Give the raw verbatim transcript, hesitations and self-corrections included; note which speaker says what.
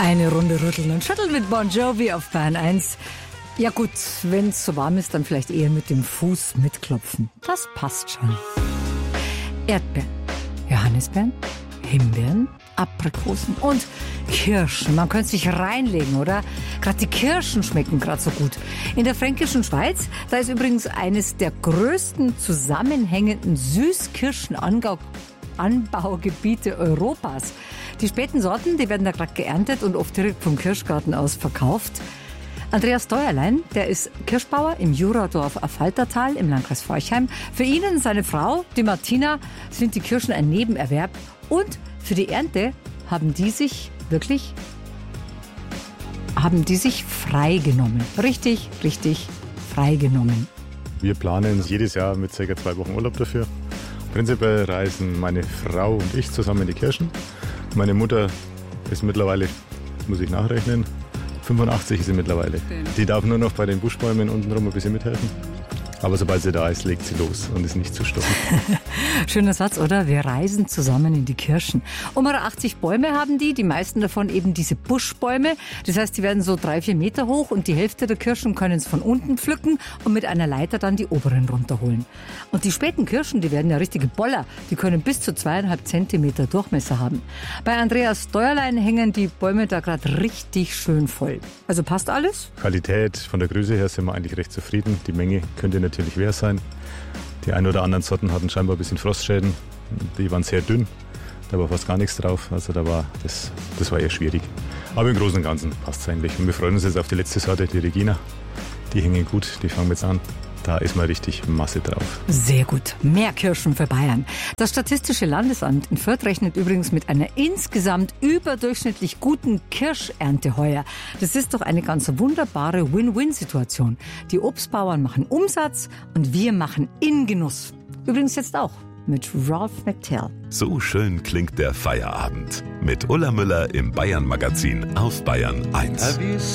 Speaker 1: Eine Runde rütteln und schütteln mit Bon Jovi auf Bayern eins. Ja gut, wenn es so warm ist, dann vielleicht eher mit dem Fuß mitklopfen. Das passt schon. Erdbeeren, Johannisbeeren, Himbeeren, Aprikosen und Kirschen. Man könnte sich reinlegen, oder? Gerade die Kirschen schmecken gerade so gut. In der fränkischen Schweiz, da ist übrigens eines der größten zusammenhängenden Süßkirschenanbaugebiete Europas. Die späten Sorten, die werden da gerade geerntet und oft direkt vom Kirschgarten aus verkauft. Andreas Steuerlein, der ist Kirschbauer im Juradorf Affaltertal im Landkreis Forchheim. Für ihn und seine Frau, die Martina, sind die Kirschen ein Nebenerwerb. Und für die Ernte haben die sich wirklich, haben die sich freigenommen. Richtig, richtig freigenommen.
Speaker 2: Wir planen jedes Jahr mit ca. zwei Wochen Urlaub dafür. Prinzipiell reisen meine Frau und ich zusammen in die Kirschen. Meine Mutter ist mittlerweile, muss ich nachrechnen, fünfundachtzig ist sie mittlerweile. Die darf nur noch bei den Buschbäumen untenrum ein bisschen mithelfen. Aber sobald sie da ist, legt sie los und ist nicht zu stoppen.
Speaker 1: Schöner Satz, oder? Wir reisen zusammen in die Kirschen. Um achtzig Bäume haben die, die meisten davon eben diese Buschbäume. Das heißt, die werden so drei, vier Meter hoch und die Hälfte der Kirschen können es von unten pflücken und mit einer Leiter dann die oberen runterholen. Und die späten Kirschen, die werden ja richtige Boller. Die können bis zu zweieinhalb Zentimeter Durchmesser haben. Bei Andreas Steuerlein hängen die Bäume da gerade richtig schön voll. Also passt alles?
Speaker 2: Qualität, von der Größe her sind wir eigentlich recht zufrieden. Die Menge könnte natürlich mehr sein. Die ein oder anderen Sorten hatten scheinbar ein bisschen Frostschäden. Die waren sehr dünn. Da war fast gar nichts drauf. Also da war das, das war eher schwierig. Aber im Großen und Ganzen passt es eigentlich. Und wir freuen uns jetzt auf die letzte Sorte, die Regina. Die hängen gut, die fangen wir jetzt an. Da ist mal richtig Masse drauf.
Speaker 1: Sehr gut. Mehr Kirschen für Bayern. Das Statistische Landesamt in Fürth rechnet übrigens mit einer insgesamt überdurchschnittlich guten Kirschernte heuer. Das ist doch eine ganz wunderbare Win-Win-Situation. Die Obstbauern machen Umsatz und wir machen Ingenuss. Übrigens jetzt auch mit Ralph McTell.
Speaker 3: So schön klingt der Feierabend. Mit Ulla Müller im Bayern-Magazin auf Bayern eins.